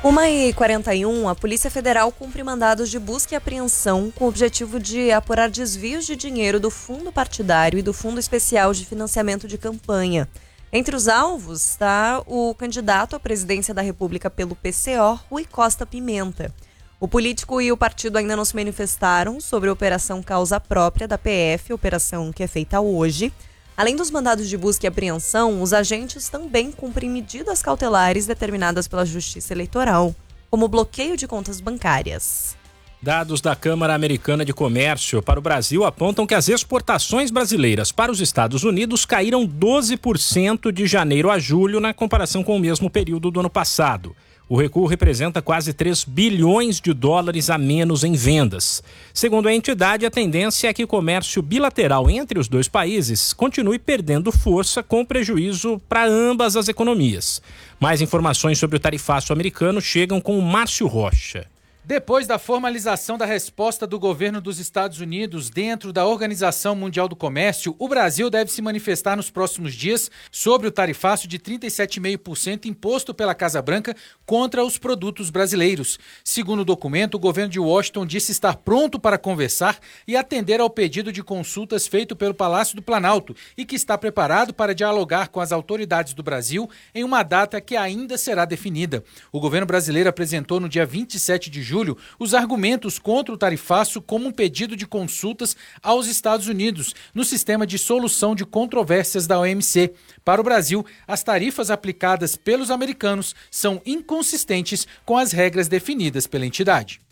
1h41, a Polícia Federal cumpre mandados de busca e apreensão com o objetivo de apurar desvios de dinheiro do fundo partidário e do Fundo Especial de Financiamento de Campanha. Entre os alvos está o candidato à presidência da República pelo PCO, Rui Costa Pimenta. O político e o partido ainda não se manifestaram sobre a operação causa própria da PF, operação que é feita hoje. Além dos mandados de busca e apreensão, os agentes também cumprem medidas cautelares determinadas pela Justiça Eleitoral, como bloqueio de contas bancárias. Dados da Câmara Americana de Comércio para o Brasil apontam que as exportações brasileiras para os Estados Unidos caíram 12% de janeiro a julho na comparação com o mesmo período do ano passado. O recuo representa quase 3 bilhões de dólares a menos em vendas. Segundo a entidade, a tendência é que o comércio bilateral entre os dois países continue perdendo força, com prejuízo para ambas as economias. Mais informações sobre o tarifaço americano chegam com o Márcio Rocha. Depois da formalização da resposta do governo dos Estados Unidos dentro da Organização Mundial do Comércio, o Brasil deve se manifestar nos próximos dias sobre o tarifaço de 37,5% imposto pela Casa Branca contra os produtos brasileiros. Segundo o documento, o governo de Washington disse estar pronto para conversar e atender ao pedido de consultas feito pelo Palácio do Planalto e que está preparado para dialogar com as autoridades do Brasil em uma data que ainda será definida. O governo brasileiro apresentou no dia 27 de julho os argumentos contra o tarifaço como um pedido de consultas aos Estados Unidos no sistema de solução de controvérsias da OMC. Para o Brasil, as tarifas aplicadas pelos americanos são inconsistentes com as regras definidas pela entidade.